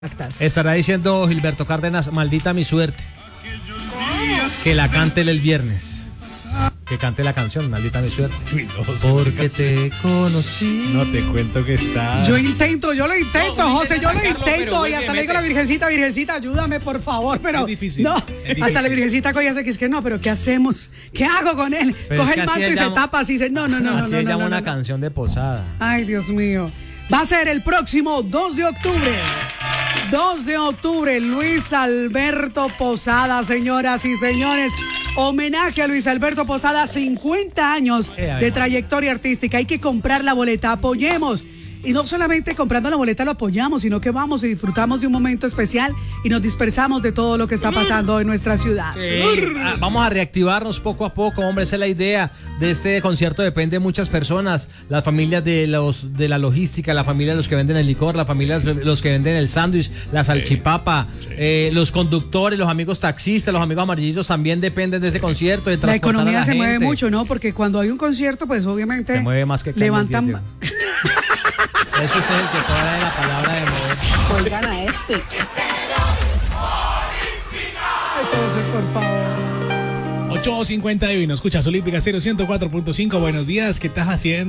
Estará diciendo Gilberto Cárdenas, maldita mi suerte. Que la cante él el viernes. Que cante la canción, maldita mi suerte. Uy, no, porque te conocí. No te cuento que está. Yo lo intento, José, yo lo sacarlo, intento. Y hasta le digo a la virgencita, ayúdame, por favor. Pero es difícil. No, es difícil. hasta la virgencita coge y que no, pero ¿qué hacemos? ¿Qué hago con él? Pero Coge es que el así manto y él se llama- tapa así. No. Así se llama una no. canción de posada. Ay, Dios mío. Va a ser el próximo 2 de octubre. 2 de octubre, Luis Alberto Posada, señoras y señores. Homenaje a Luis Alberto Posada, 50 años de trayectoria artística. Hay que comprar la boleta, apoyemos. Y no solamente comprando la boleta lo apoyamos, sino que vamos y disfrutamos de un momento especial y nos dispersamos de todo lo que está pasando en nuestra ciudad. Vamos a reactivarnos poco a poco, hombre, esa es la idea de este concierto. Depende de muchas personas, las familias de la logística, la familia de los que venden el licor, la familia de los que venden el sándwich, la salchipapa, los conductores, los amigos taxistas, los amigos amarillitos también dependen de este concierto. De La transportar a economía se mueve gente. mucho, ¿no? Porque cuando hay un concierto, pues obviamente Se mueve más que caña levantan. el diente. Es que usted es el que cobra de la palabra de mover. Oigan a este. Entonces, por favor. 8:50 y no escuchas Olímpica 104.5. Buenos días, ¿qué estás haciendo?